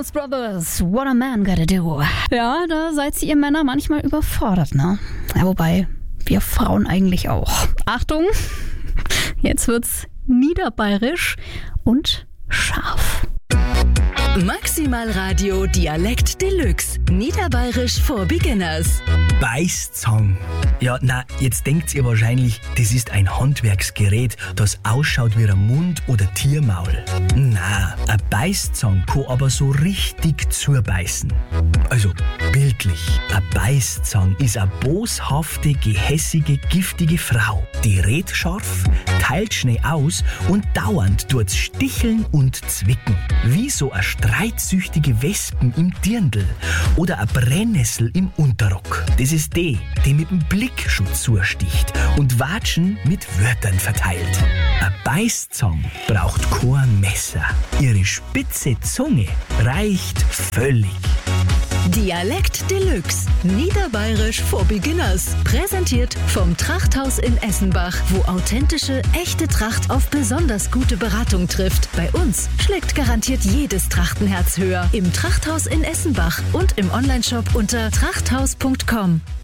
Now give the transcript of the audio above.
Jonas Brothers, What a Man Gotta Do. Ja, da seid ihr Männer manchmal überfordert, ne? Ja, wobei, wir Frauen eigentlich auch. Achtung, jetzt wird's niederbayerisch und scharf. Maximal Radio Dialekt Deluxe. Niederbayerisch for Beginners. Beißzang. Ja, na, jetzt denkt ihr wahrscheinlich, das ist ein Handwerksgerät, das ausschaut wie ein Mund- oder Tiermaul. Na, ein Beißzang kann aber so richtig zubeißen. Also bildlich. Ein Beißzang ist eine boshafte, gehässige, giftige Frau. Die redet scharf, teilt schnell aus und dauernd tut's sticheln und zwicken. Wie so eine streitsüchtige Wespen im Dirndl oder eine Brennnessel im Unterrock. Das ist die mit dem Blick schon zusticht und Watschen mit Wörtern verteilt. Ein Beißzang braucht kein Messer. Ihre spitze Zunge reicht völlig. Dialekt Deluxe. Niederbayerisch for Beginners. Präsentiert vom Trachthaus in Essenbach, wo authentische, echte Tracht auf besonders gute Beratung trifft. Bei uns schlägt garantiert jedes Trachtenherz höher. Im Trachthaus in Essenbach und im Onlineshop unter trachthaus.com.